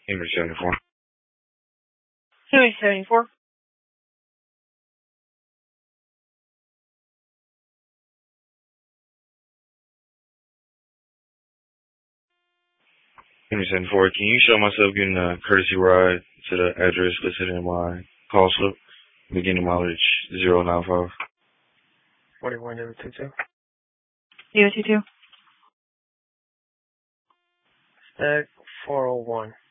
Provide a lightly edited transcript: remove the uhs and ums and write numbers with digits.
Henry 74. Henry 74. Henry 74, can you show myself getting a courtesy ride to the address listed in my call slip? Beginning mileage 095. 41-022. 022. Stag 401.